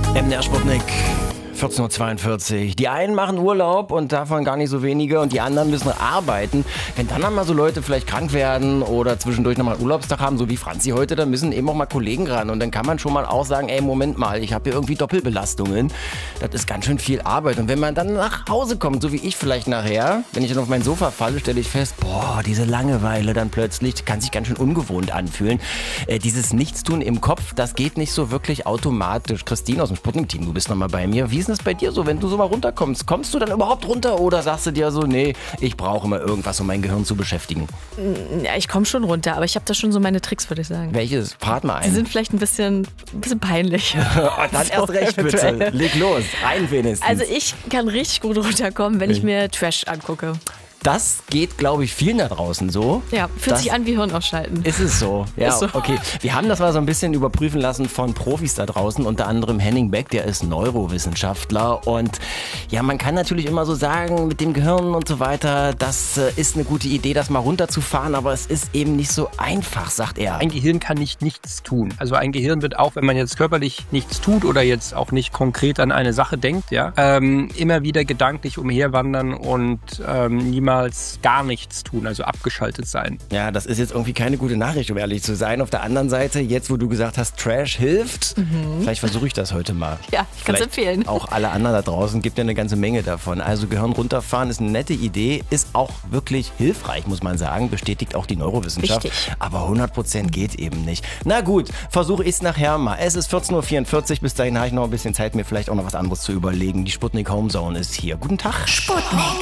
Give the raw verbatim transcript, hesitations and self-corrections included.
M D R Sputnik. vierzehn Uhr zweiundvierzig. Die einen machen Urlaub und davon gar nicht so wenige und die anderen müssen arbeiten. Wenn dann mal so Leute vielleicht krank werden oder zwischendurch nochmal einen Urlaubstag haben, so wie Franzi heute, dann müssen eben auch mal Kollegen ran. Und dann kann man schon mal auch sagen, ey, Moment mal, ich habe hier irgendwie Doppelbelastungen. Das ist ganz schön viel Arbeit. Und wenn man dann nach Hause kommt, so wie ich vielleicht nachher, wenn ich dann auf mein Sofa falle, stelle ich fest, boah, diese Langeweile dann plötzlich kann sich ganz schön ungewohnt anfühlen. Äh, dieses Nichtstun im Kopf, das geht nicht so wirklich automatisch. Christine aus dem Sputnik-Team, du bist nochmal bei mir. Wie ist es bei dir so, wenn du so mal runterkommst? Kommst du dann überhaupt runter oder sagst du dir so, nee, ich brauche mal irgendwas, um mein Gehirn zu beschäftigen? Ja, ich komme schon runter, aber ich habe da schon so meine Tricks, würde ich sagen. Welches? Fahrt mal ein. Die sind vielleicht ein bisschen, ein bisschen peinlich. Oh, dann So, erst recht bitte. eventuell. Leg los. Ein wenigstens. Also ich kann richtig gut runterkommen, wenn ich mir Trash angucke. Das geht, glaube ich, vielen da draußen so. Ja, fühlt Das sich an wie Hirn ausschalten. Ist es so? Ja, Ist so. Okay. Wir haben das mal so ein bisschen überprüfen lassen von Profis da draußen, unter anderem Henning Beck, der ist Neurowissenschaftler. Und ja, man kann natürlich immer so sagen, mit dem Gehirn und so weiter, das äh, ist eine gute Idee, das mal runterzufahren, aber es ist eben nicht so einfach, sagt er. Ein Gehirn kann nicht nichts tun. Also ein Gehirn wird auch, wenn man jetzt körperlich nichts tut oder jetzt auch nicht konkret an eine Sache denkt, ja, ähm, immer wieder gedanklich umherwandern und ähm, niemals gar nichts tun, also abgeschaltet sein. Ja, das ist jetzt irgendwie keine gute Nachricht, um ehrlich zu sein. Auf der anderen Seite, jetzt wo du gesagt hast, Trash hilft, mhm. vielleicht versuche ich das heute mal. Ja, ich kann es empfehlen. Auch alle anderen da draußen, gibt ja eine ganze Menge davon. Also Gehirn runterfahren ist eine nette Idee, ist auch wirklich hilfreich, muss man sagen, bestätigt auch die Neurowissenschaft. Richtig. Aber hundert Prozent geht eben nicht. Na gut, versuche ich es nachher mal. Es ist vierzehn Uhr vierundvierzig, bis dahin habe ich noch ein bisschen Zeit, mir vielleicht auch noch was anderes zu überlegen. Die Sputnik Home Zone ist hier. Guten Tag. Sputnik.